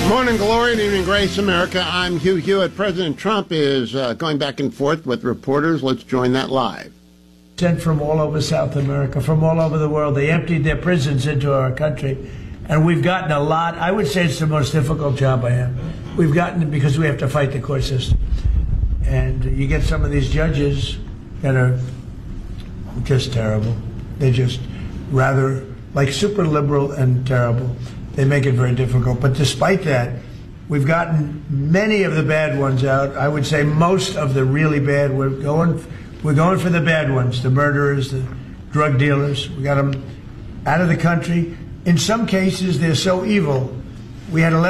Morning glory and evening grace, America. I'm Hugh Hewitt. President Trump is going back and forth with reporters. Let's join that live. Sent from all over South America, from all over the world. They emptied their prisons into our country. And we've gotten a lot. I would say it's the most difficult job I have. We've gotten it because we have to fight the court system. And you get some of these judges that are just terrible. They're just rather like super liberal and terrible. They make it very difficult. But despite that, we've gotten many of the bad ones out. I would say most of the really bad. We're going for the bad ones, the murderers, the drug dealers. We got them out of the country. In some cases, they're so evil. We had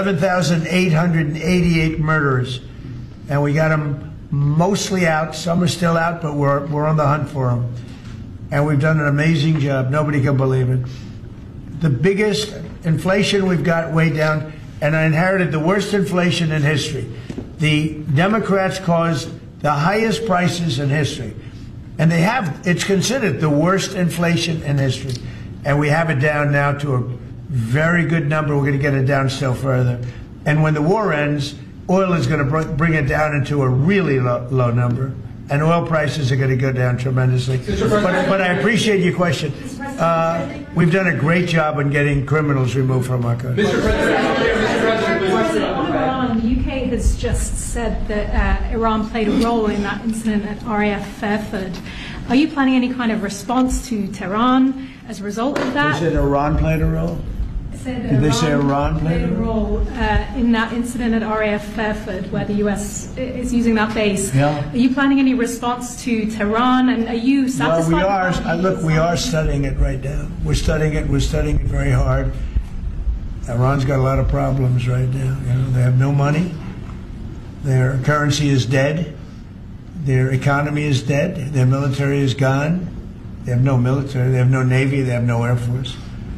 11,888 murderers, and we got them mostly out. Some are still out, but we're on the hunt for them. And we've done an amazing job. Nobody can believe it. The biggest inflation we've got way down, and I inherited the worst inflation in history. The Democrats caused the highest prices in history. And it's considered the worst inflation in history. And we have it down now to a very good number. We're going to get it down still further. And when the war ends, oil is going to bring it down into a really low number. And oil prices are going to go down tremendously. But I appreciate your question. We've done a great job in getting criminals removed from our country. Mr. President, on Iran, the UK has just said that Iran played a role in that incident at RAF Fairford. Are you planning any kind of response to Tehran as a result of that? They said Iran played a role? Did they say Iran played a role? In that incident at RAF Fairford, where the U.S. is using that base? Yeah. Are you planning any response to Tehran, and are you satisfied? Well, we are studying it right now. We're studying it very hard. Iran's got a lot of problems right now. They have no money. Their currency is dead. Their economy is dead. Their military is gone. They have no military. They have no navy. They have no air force.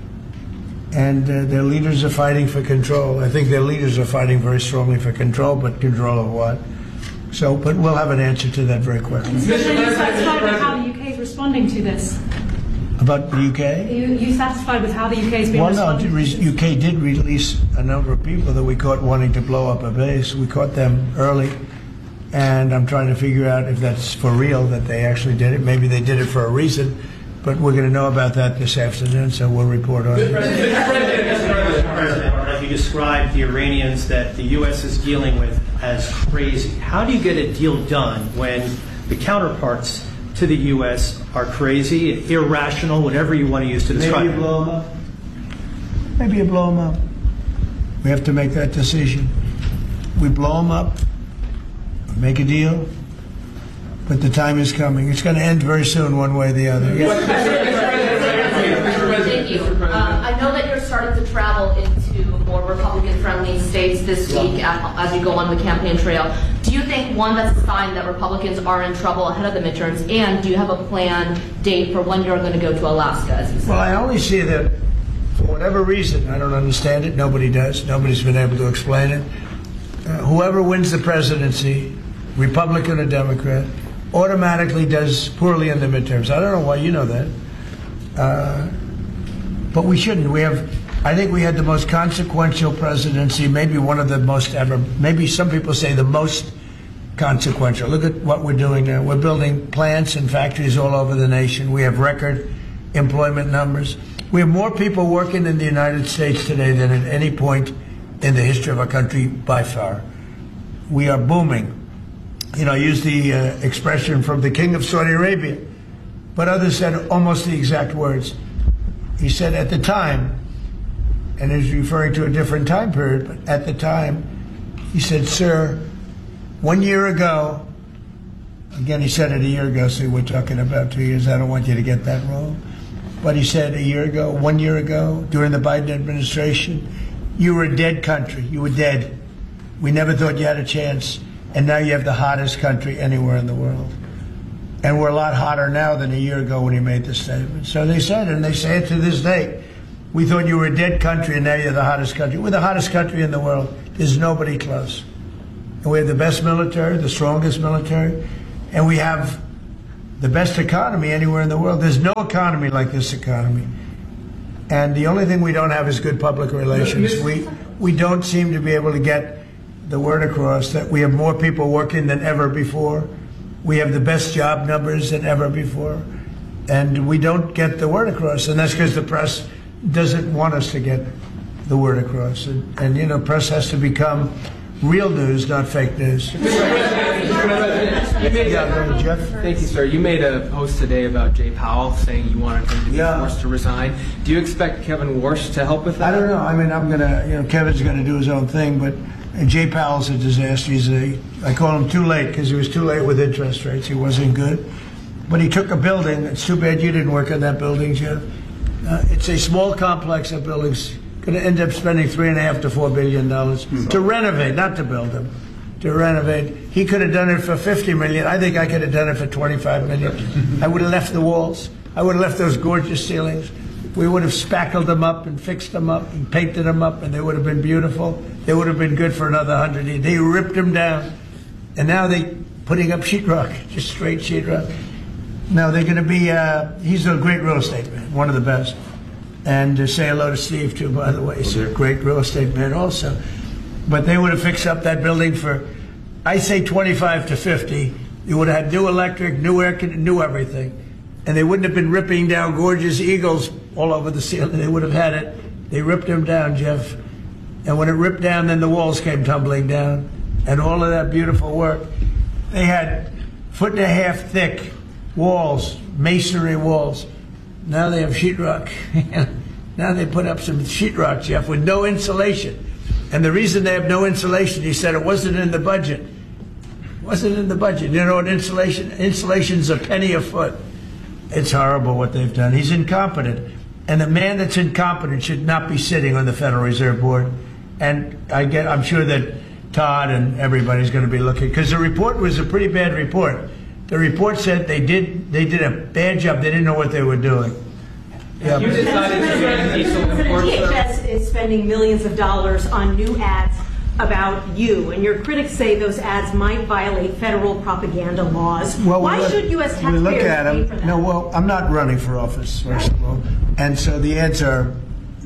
And their leaders are fighting for control. I think their leaders are fighting very strongly for control, but control of what? But we'll have an answer to that very quickly. So are you satisfied with how the UK is responding to this? About the UK? Are you satisfied with how the UK has been responding? Well, no, UK did release a number of people that we caught wanting to blow up a base. We caught them early, and I'm trying to figure out if that's for real, that they actually did it. Maybe they did it for a reason. But we're going to know about that this afternoon, so we'll report on it. President, you described the Iranians that the U.S. is dealing with as crazy. How do you get a deal done when the counterparts to the U.S. are crazy, irrational, whatever you want to use to describe Maybe you blow them up. Maybe you blow them up. We have to make that decision. We blow them up, make a deal. But the time is coming. It's going to end very soon, one way or the other. Yes. Thank you. I know that you're starting to travel into more Republican-friendly states this week as you go on the campaign trail. Do you think, one, that's a sign that Republicans are in trouble ahead of the midterms? And do you have a planned date for when you're going to go to Alaska, as you said? Well, I only see that, for whatever reason, I don't understand it. Nobody does. Nobody's been able to explain it. Whoever wins the presidency, Republican or Democrat, automatically does poorly in the midterms. I don't know why you know that. But we shouldn't. I think we had the most consequential presidency, maybe one of the most ever, maybe some people say the most consequential. Look at what we're doing now. We're building plants and factories all over the nation. We have record employment numbers. We have more people working in the United States today than at any point in the history of our country by far. We are booming. I use the expression from the King of Saudi Arabia, but others said almost the exact words. He said at the time, and he's referring to a different time period, but at the time, he said, "Sir, 1 year ago," again, he said it a year ago, so we're talking about 2 years. I don't want you to get that wrong. But he said 1 year ago, during the Biden administration, you were a dead country. You were dead. We never thought you had a chance. And now you have the hottest country anywhere in the world. And we're a lot hotter now than a year ago when he made the statement. So they said, and they say it to this day, we thought you were a dead country and now you're the hottest country. We're the hottest country in the world. There's nobody close. And we have the best military, the strongest military, and we have the best economy anywhere in the world. There's no economy like this economy. And the only thing we don't have is good public relations. We don't seem to be able to get the word across that we have more people working than ever before. We have the best job numbers than ever before. And we don't get the word across. And that's because the press doesn't want us to get the word across. And you know, press has to become real news, not fake news. Jeff. Thank you, sir. You made a post today about Jay Powell saying you wanted him to be forced to resign. Do you expect Kevin Warsh to help with that? I don't know. I mean, Kevin's going to do his own thing, but Jay Powell's a disaster. I call him too late because he was too late with interest rates. He wasn't good. But he took a building. It's too bad you didn't work on that building, Jeff. It's a small complex of buildings. Going to end up spending $3.5 to $4 billion to renovate, not to build them. To renovate. He could have done it for $50 million. I think I could have done it for $25 million. I would have left the walls. I would have left those gorgeous ceilings. We would have spackled them up and fixed them up and painted them up, and they would have been beautiful. They would have been good for another 100 years. They ripped them down, and now they're putting up sheetrock, just straight sheetrock. Now they're going to be. He's a great real estate man, one of the best. And say hello to Steve too, by the way. He's a great real estate man also. But they would have fixed up that building for, I say 25 to 50. You would have had new electric, new air conditioning, new everything. And they wouldn't have been ripping down gorgeous eagles all over the ceiling. They would have had it. They ripped them down, Jeff. And when it ripped down, then the walls came tumbling down. And all of that beautiful work. They had 1.5 foot thick walls, masonry walls. Now they have sheetrock. Now they put up some sheetrock, Jeff, with no insulation. And the reason they have no insulation, he said it wasn't in the budget. It wasn't in the budget. You know what insulation? Insulation's a penny a foot. It's horrible what they've done. He's incompetent. And a man that's incompetent should not be sitting on the Federal Reserve Board. And I'm sure that Todd and everybody's going to be looking, because the report was a pretty bad report. The report said they did a bad job. They didn't know what they were doing. Yeah. You decided to get diesel imports. DHS is spending millions of dollars on new ads about you, and your critics say those ads might violate federal propaganda laws. Well, why should U.S. taxpayers look at pay for that? No, well, I'm not running for office, first of all, and so the ads are,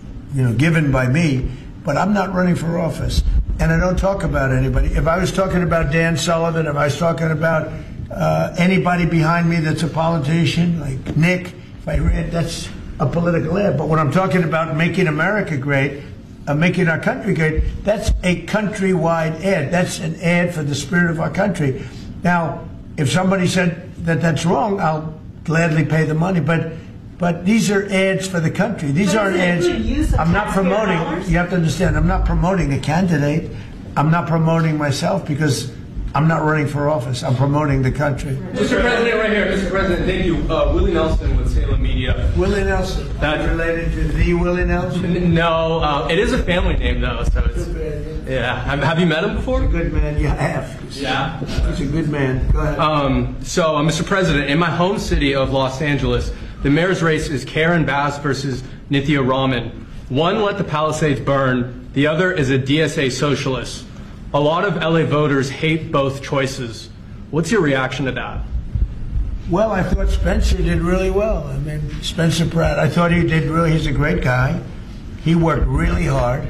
given by me, but I'm not running for office, and I don't talk about anybody. If I was talking about Dan Sullivan, if I was talking about anybody behind me that's a politician, like Nick, if I read, that's a political ad. But when I'm talking about making America great, making our country great, that's a countrywide ad. That's an ad for the spirit of our country. Now, if somebody said that that's wrong, I'll gladly pay the money. But these are ads for the country. These aren't ads. I'm not promoting. You have to understand. I'm not promoting a candidate. I'm not promoting myself because I'm not running for office. I'm promoting the country. Mr. President, right here. Mr. President, thank you. Willie Nelson with Salem Media. Willie Nelson. That's related to the Willie Nelson? No, it is a family name though. So it's, yeah. Have you met him before? He's a good man. You have. Yeah. He's a good man. Go ahead. Mr. President, in my home city of Los Angeles, the mayor's race is Karen Bass versus Nithya Raman. One let the Palisades burn. The other is a DSA socialist. A lot of LA voters hate both choices. What's your reaction to that? Well, I thought Spencer did really well. I mean, Spencer Pratt, I thought he's a great guy. He worked really hard.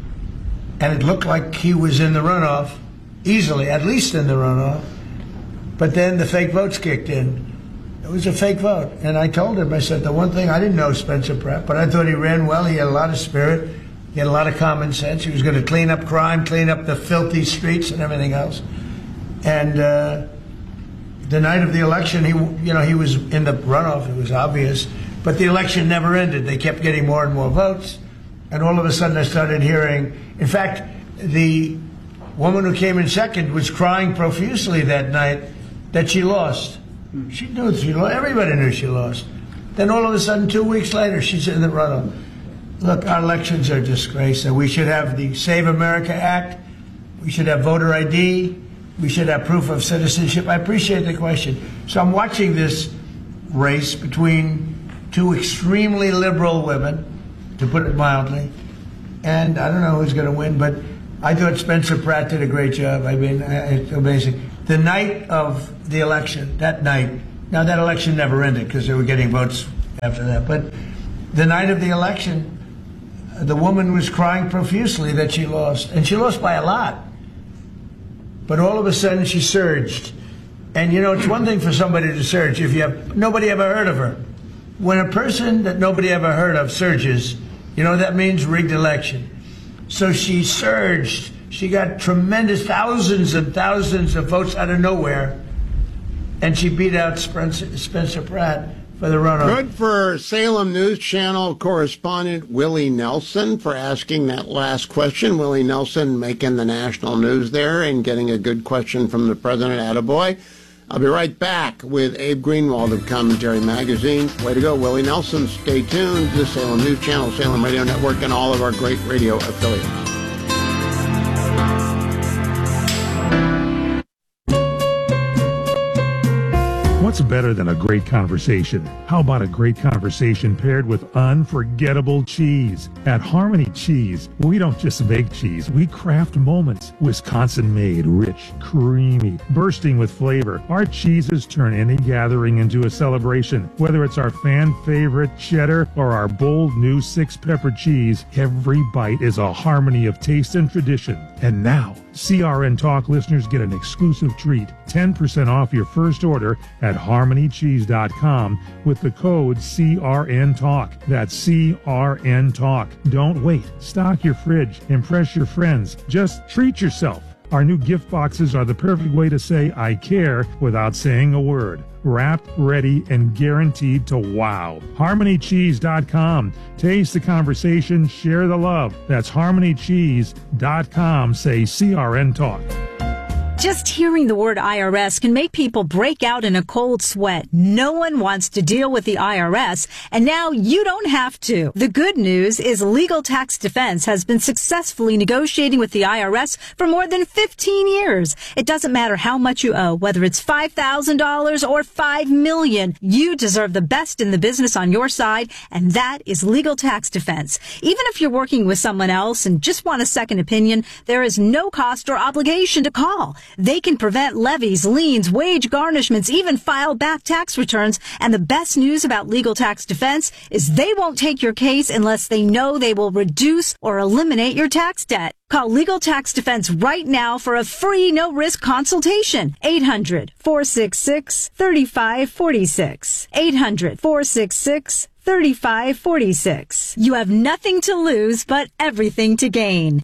And it looked like he was in the runoff, easily, at least in the runoff. But then the fake votes kicked in. It was a fake vote. And I told him, I said, the one thing, I didn't know Spencer Pratt, but I thought he ran well. He had a lot of spirit. He had a lot of common sense. He was going to clean up crime, clean up the filthy streets and everything else. And the night of the election, he was in the runoff. It was obvious. But the election never ended. They kept getting more and more votes. And all of a sudden I started hearing, in fact, the woman who came in second was crying profusely that night that she lost. She knew she lost. Everybody knew she lost. Then all of a sudden, 2 weeks later, she's in the runoff. Look, our elections are a disgrace. And we should have the Save America Act. We should have voter ID. We should have proof of citizenship. I appreciate the question. So I'm watching this race between two extremely liberal women, to put it mildly. And I don't know who's going to win, but I thought Spencer Pratt did a great job. I mean, it's amazing. The night of the election, that night, now that election never ended because they were getting votes after that, but the night of the election, the woman was crying profusely that she lost, and she lost by a lot. But all of a sudden, she surged. And, it's one thing for somebody to surge if nobody ever heard of her. When a person that nobody ever heard of surges, that means rigged election. So she surged. She got tremendous thousands and thousands of votes out of nowhere. And she beat out Spencer Pratt for the runoff. Good for Salem News Channel correspondent Willie Nelson for asking that last question. Willie Nelson making the national news there and getting a good question from the president. Attaboy. I'll be right back with Abe Greenwald of Commentary Magazine. Way to go, Willie Nelson. Stay tuned to the Salem News Channel, Salem Radio Network, and all of our great radio affiliates. What's better than a great conversation? How about a great conversation paired with unforgettable cheese? At Harmony Cheese, we don't just make cheese, we craft moments. Wisconsin-made, rich, creamy, bursting with flavor. Our cheeses turn any gathering into a celebration. Whether it's our fan-favorite cheddar or our bold new 6-pepper cheese, every bite is a harmony of taste and tradition. And now, CRN Talk listeners get an exclusive treat, 10% off your first order at harmonycheese.com with the code CRN Talk. That's CRN Talk. Don't wait. Stock your fridge. Impress your friends. Just treat yourself. Our new gift boxes are the perfect way to say I care without saying a word. Wrapped, ready, and guaranteed to wow. HarmonyCheese.com. Taste the conversation, share the love. That's HarmonyCheese.com. Say CRN Talk. Just hearing the word IRS can make people break out in a cold sweat. No one wants to deal with the IRS, and now you don't have to. The good news is Legal Tax Defense has been successfully negotiating with the IRS for more than 15 years. It doesn't matter how much you owe, whether it's $5,000 or $5 million. You deserve the best in the business on your side, and that is Legal Tax Defense. Even if you're working with someone else and just want a second opinion, there is no cost or obligation to call. They can prevent levies, liens, wage garnishments, even file back tax returns. And the best news about Legal Tax Defense is they won't take your case unless they know they will reduce or eliminate your tax debt. Call Legal Tax Defense right now for a free, no-risk consultation. 800-466-3546. 800-466-3546. You have nothing to lose, but everything to gain.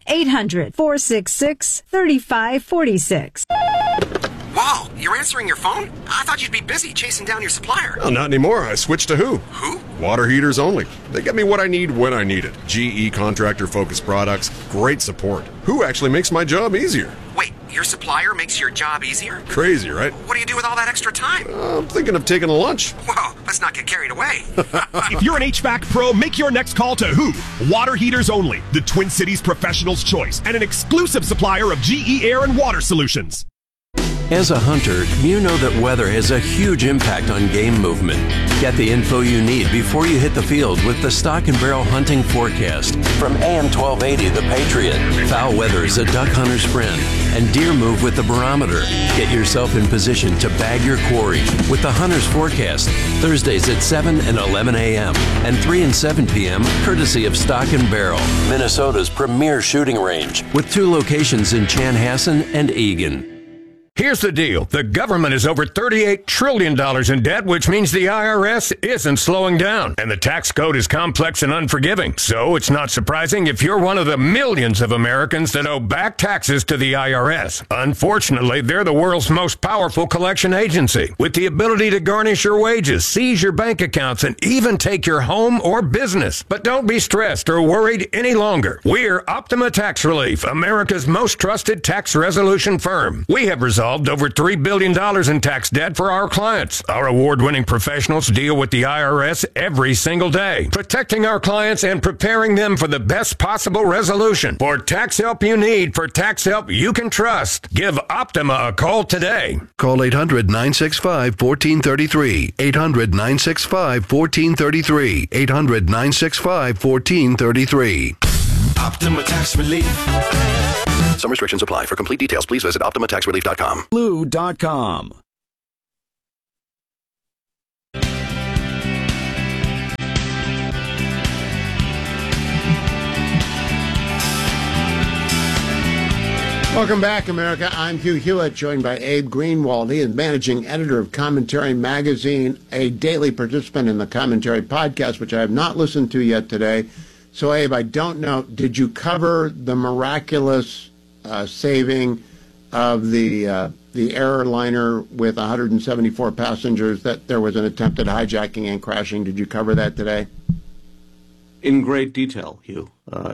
800-466-3546. Wow, you're answering your phone? I thought you'd be busy chasing down your supplier. Well, not anymore. I switched to Who. Who? Water heaters only. They get me what I need when I need it. GE contractor-focused products, great support. Who actually makes my job easier. Wait, your supplier makes your job easier? Crazy, right? What do you do with all that extra time? I'm thinking of taking a lunch. Whoa, let's not get carried away. If you're an HVAC pro, make your next call to Who. Water heaters only. The Twin Cities professional's choice and an exclusive supplier of GE air and water solutions. As a hunter, you know that weather has a huge impact on game movement. Get the info you need before you hit the field with the Stock and Barrel Hunting Forecast from AM 1280 The Patriot. Foul weather is a duck hunter's friend, and deer move with the barometer. Get yourself in position to bag your quarry with the Hunter's Forecast, Thursdays at 7 and 11 a.m. and 3 and 7 p.m. courtesy of Stock and Barrel, Minnesota's premier shooting range, with 2 locations in Chanhassen and Eagan. Here's the deal. The government is over $38 trillion in debt, which means the IRS isn't slowing down. And the tax code is complex and unforgiving. So it's not surprising if you're one of the millions of Americans that owe back taxes to the IRS. Unfortunately, they're the world's most powerful collection agency, with the ability to garnish your wages, seize your bank accounts, and even take your home or business. But don't be stressed or worried any longer. We're Optima Tax Relief, America's most trusted tax resolution firm. We have resolved over $3 billion in tax debt for our clients. Our award-winning professionals deal with the IRS every single day, protecting our clients and preparing them for the best possible resolution. For tax help you need, for tax help you can trust, give Optima a call today. Call 800-965-1433. 800-965-1433. 800-965-1433. Optima Tax Relief. Some restrictions apply. For complete details, please visit OptimaTaxRelief.com. Blue.com. Welcome back, America. I'm Hugh Hewitt, joined by Abe Greenwald. He is managing editor of Commentary Magazine, a daily participant in the Commentary podcast, which I have not listened to yet today. So, Abe, I don't know, did you cover the miraculous saving of the airliner with 174 passengers, that there was an attempted hijacking and crashing? Did you cover that today? In great detail, Hugh.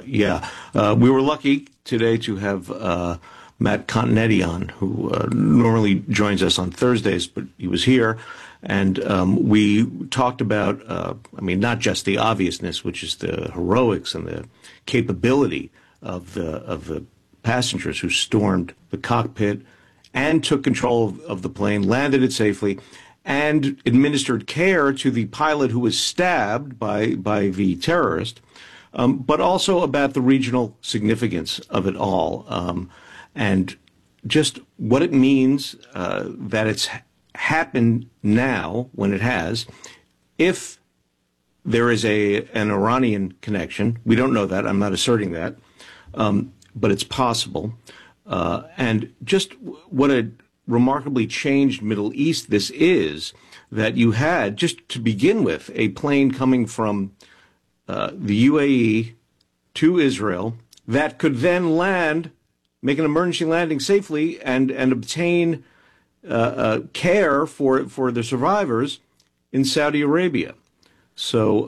We were lucky today to have Matt Continetti on, who normally joins us on Thursdays, but he was here. And we talked about, not just the obviousness, which is the heroics and the capability of the passengers who stormed the cockpit and took control of the plane, landed it safely, and administered care to the pilot who was stabbed by the terrorist, but also about the regional significance of it all, and just what it means that it's happened now when it has. If there is an Iranian connection, we don't know that, I'm not asserting that, but it's possible. And just what a remarkably changed Middle East this is, that you had, just to begin with, a plane coming from the UAE to Israel that could then land, make an emergency landing safely, and obtain care for the survivors in Saudi Arabia. So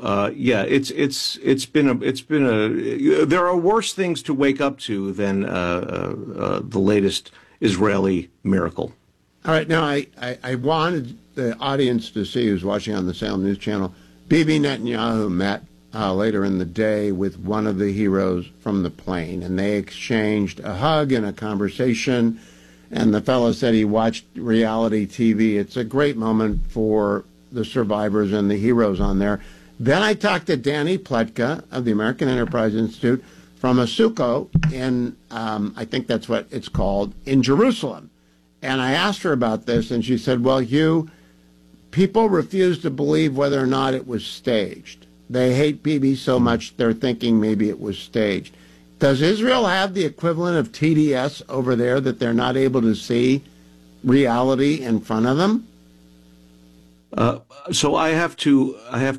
it's been a there are worse things to wake up to than the latest Israeli miracle. All right, now I wanted the audience to see, who's watching on the Salem News Channel, Bibi Netanyahu met later in the day with one of the heroes from the plane, and they exchanged a hug and a conversation, and the fellow said he watched reality TV. It's a great moment for the survivors and the heroes on there. Then I talked to Danny Pletka of the American Enterprise Institute from Asuko in, I think that's what it's called, in Jerusalem. And I asked her about this, and she said, well, Hugh, people refuse to believe whether or not it was staged. They hate Bibi so much they're thinking maybe it was staged. Does Israel have the equivalent of TDS over there, that they're not able to see reality in front of them? So I have to,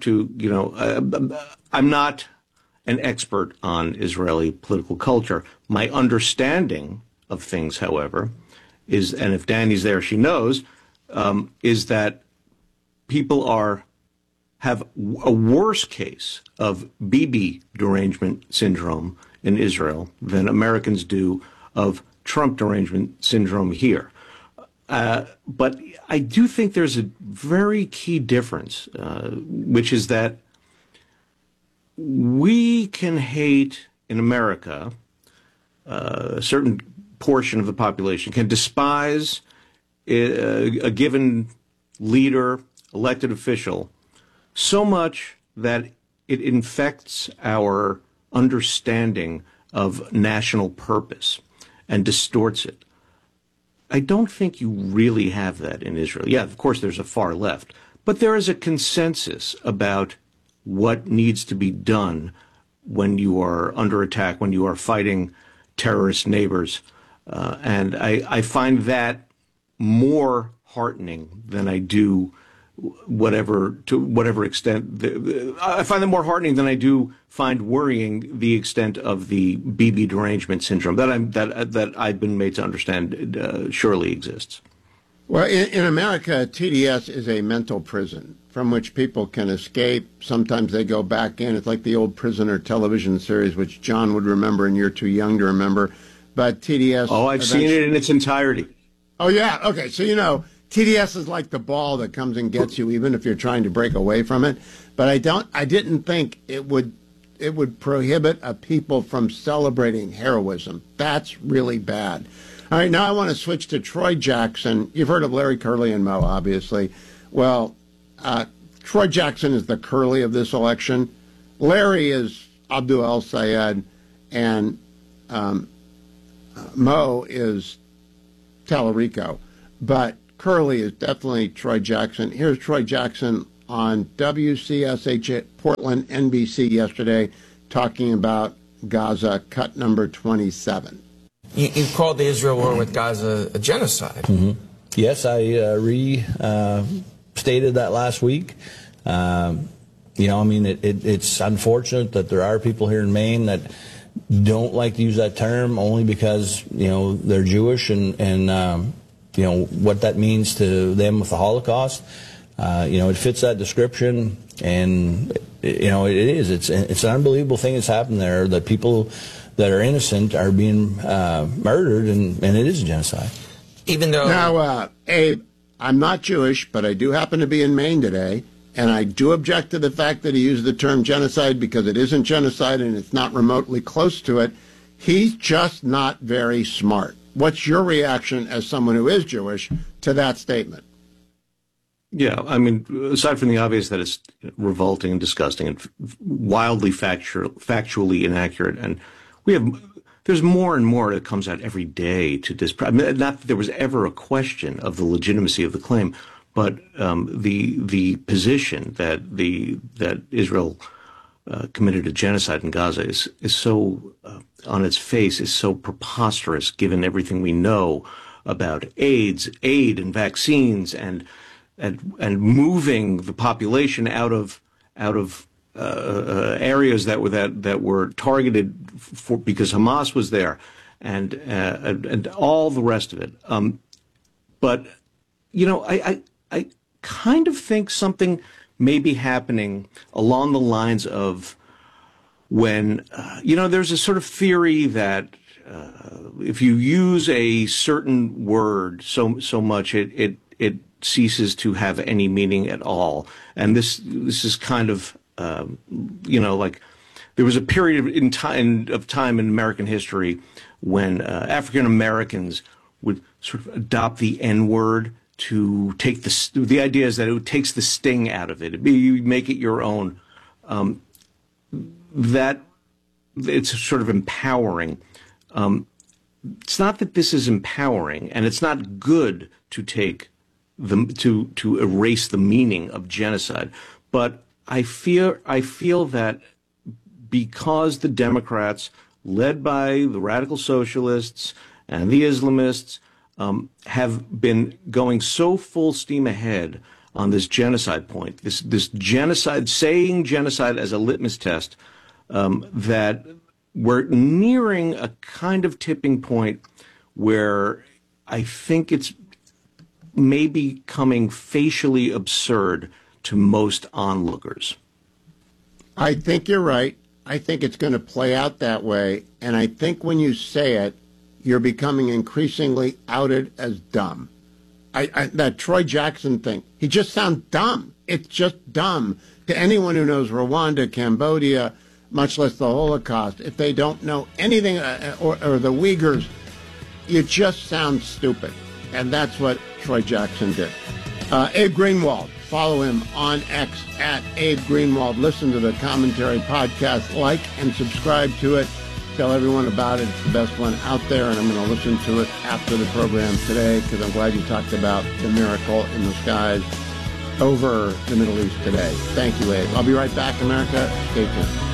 I'm not an expert on Israeli political culture. My understanding of things, however, is, and if Danny's there, she knows, is that people have a worse case of Bibi derangement syndrome in Israel than Americans do of Trump derangement syndrome here. But I do think there's a very key difference, which is that we can hate in America, a certain portion of the population can despise a given leader, elected official, so much that it infects our understanding of national purpose and distorts it. I don't think you really have that in Israel. Yeah, of course, there's a far left, but there is a consensus about what needs to be done when you are under attack, when you are fighting terrorist neighbors. And I find that more heartening than I do to whatever extent. I find that more heartening than I do find worrying the extent of the Bibi derangement syndrome that I've been made to understand surely exists. Well, in America, TDS is a mental prison from which people can escape. Sometimes they go back in. It's like the old Prisoner television series, which John would remember and you're too young to remember. But TDS... Oh, I've seen it in its entirety. Oh, yeah. Okay. So, TDS is like the ball that comes and gets you, even if you're trying to break away from it. But I didn't think it would prohibit a people from celebrating heroism. That's really bad. All right, now I want to switch to Troy Jackson. You've heard of Larry Curley and Mo, obviously. Well, Troy Jackson is the Curley of this election. Larry is Abdul El-Sayed, and Mo is Tallarico. But Curley is definitely Troy Jackson. Here's Troy Jackson on WCSH at Portland, NBC yesterday, talking about Gaza, cut number 27. You called the Israel war with Gaza a genocide. Mm-hmm. Yes, I stated that last week. It's unfortunate that there are people here in Maine that don't like to use that term only because, they're Jewish and what that means to them with the Holocaust. It fits that description, and, it is. It's an unbelievable thing that's happened there, that people that are innocent are being murdered, and it is a genocide. Even though... Now, Abe, I'm not Jewish, but I do happen to be in Maine today, and I do object to the fact that he used the term genocide because it isn't genocide and it's not remotely close to it. He's just not very smart. What's your reaction as someone who is Jewish to that statement? Yeah, I mean, aside from the obvious that it's revolting and disgusting and wildly factually inaccurate, and there's more and more that comes out every day to disprove. Not that there was ever a question of the legitimacy of the claim, but the position that Israel committed a genocide in Gaza is so on its face is so preposterous, given everything we know about aid and vaccines and moving the population out of areas that were targeted because Hamas was there, and all the rest of it. But I kind of think something may be happening along the lines of when there's a sort of theory that if you use a certain word so much it ceases to have any meaning at all, and this is kind of like there was a period of time in American history when African Americans would sort of adopt the N-word to take the idea is that it takes the sting out of it. You make it your own. That it's sort of empowering. It's not that this is empowering, and it's not good to take to erase the meaning of genocide. But I feel that because the Democrats, led by the radical socialists and the Islamists, have been going so full steam ahead on this genocide point, this genocide, saying genocide as a litmus test, that we're nearing a kind of tipping point where I think it's maybe becoming facially absurd to most onlookers. I think you're right. I think it's going to play out that way, and I think when you say it, you're becoming increasingly outed as dumb. That Troy Jackson thing, he just sounds dumb. It's just dumb to anyone who knows Rwanda, Cambodia, much less the Holocaust. If they don't know anything, or the Uyghurs, you just sound stupid. And that's what Troy Jackson did. Abe Greenwald, follow him on X at Abe Greenwald. Listen to the Commentary podcast, like and subscribe to it. Tell everyone about it. It's the best one out there, and I'm going to listen to it after the program today because I'm glad you talked about the miracle in the skies over the Middle East today. Thank you, Abe. I'll be right back, America. Stay tuned.